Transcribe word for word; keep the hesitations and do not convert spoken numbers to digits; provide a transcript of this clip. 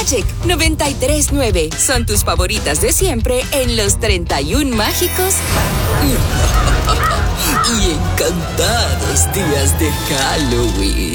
Magic noventa y tres punto nueve. Son tus favoritas de siempre en los treinta y uno mágicos y encantados días de Halloween.